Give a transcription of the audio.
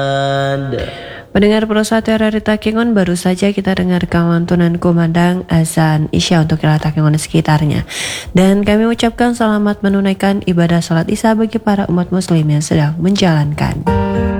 Pendengar Prosa RRI Takengon, baru saja kita dengar lantunan kumandang azan Isya untuk wilayah Takengon sekitarnya. Dan kami ucapkan selamat menunaikan ibadah sholat Isya bagi para umat muslim yang sedang menjalankan.